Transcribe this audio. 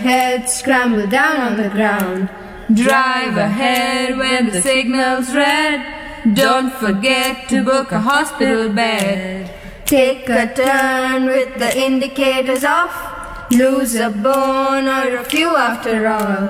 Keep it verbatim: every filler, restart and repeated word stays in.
Head scramble down on the ground. Drive ahead when the signal's red. Don't forget to book a hospital bed. Take a turn with the indicators off. Lose a bone or a few after all.